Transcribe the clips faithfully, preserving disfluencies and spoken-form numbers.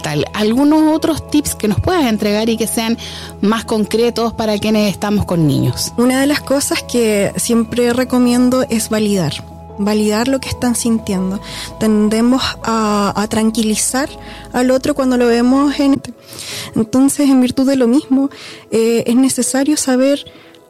falta? ¿Algunos otros tips que nos puedas entregar y que sean más concretos para quienes estamos con niños? Una de las cosas que siempre recomiendo es validar. Validar lo que están sintiendo. Tendemos a, a tranquilizar al otro cuando lo vemos en... Entonces, en virtud de lo mismo, eh, es necesario saber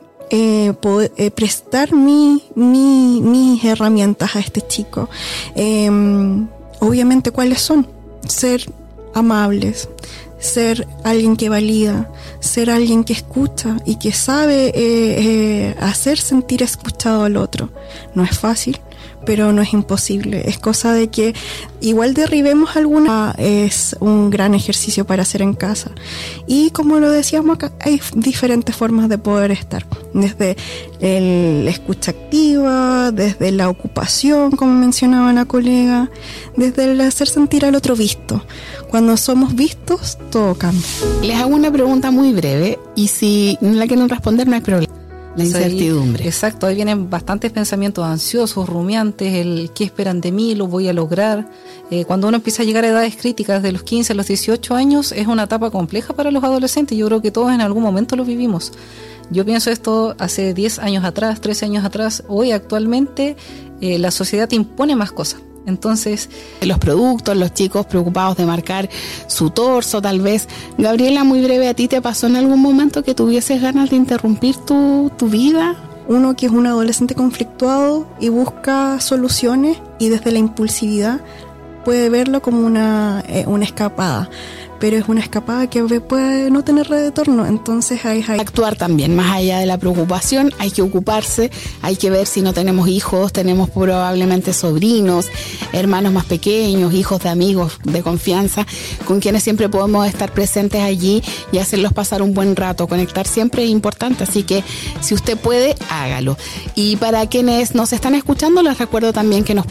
eh, poder, eh, prestar mi, mi, mis herramientas a este chico. Eh, obviamente, ¿cuáles son? Ser amables, ser alguien que valida, ser alguien que escucha y que sabe eh, eh, hacer sentir escuchado al otro. No es fácil, pero no es imposible. Es cosa de que igual derribemos alguna. Es un gran ejercicio para hacer en casa. Y como lo decíamos acá, hay diferentes formas de poder estar. Desde el, la escucha activa, desde la ocupación, como mencionaba la colega, desde el hacer sentir al otro visto. Cuando somos vistos, todo cambia. Les hago una pregunta muy breve y si no la quieren responder no hay problema. La incertidumbre. Sí, exacto, ahí vienen bastantes pensamientos ansiosos, rumiantes, el qué esperan de mí, lo voy a lograr. Eh, cuando uno empieza a llegar a edades críticas de los quince a los dieciocho años, es una etapa compleja para los adolescentes. Yo creo que todos en algún momento lo vivimos. Yo pienso esto hace diez años atrás, trece años atrás. Hoy actualmente eh, la sociedad te impone más cosas. Entonces, los productos, los chicos preocupados de marcar su torso, tal vez. Gabriela, muy breve, ¿a ti te pasó en algún momento que tuvieses ganas de interrumpir tu, tu vida? Uno que es un adolescente conflictuado y busca soluciones y desde la impulsividad puede verlo como una, eh, una escapada. Pero es una escapada que puede no tener retorno, entonces hay, hay... Actuar también, más allá de la preocupación, hay que ocuparse, hay que ver si no tenemos hijos, tenemos probablemente sobrinos, hermanos más pequeños, hijos de amigos de confianza, con quienes siempre podemos estar presentes allí y hacerlos pasar un buen rato. Conectar siempre es importante, así que si usted puede, hágalo. Y para quienes nos están escuchando, les recuerdo también que nos pueden